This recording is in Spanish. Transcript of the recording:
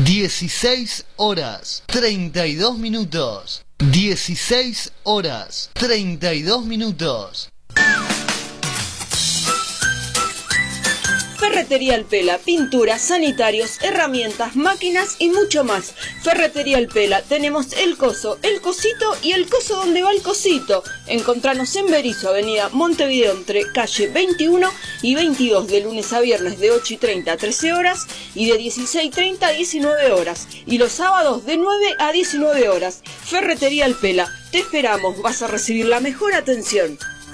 16 horas 32 minutos. 16 horas 32 minutos. Ferretería El Pela, pinturas, sanitarios, herramientas, máquinas y mucho más. Ferretería El Pela, tenemos el coso, el cosito y el coso donde va el cosito. Encontranos en Berizo, avenida Montevideo, entre calle 21 y 22, de lunes a viernes de 8:30 a 13 horas y de 16:30 a 19 horas. Y los sábados de 9 a 19 horas. Ferretería El Pela, te esperamos, vas a recibir la mejor atención.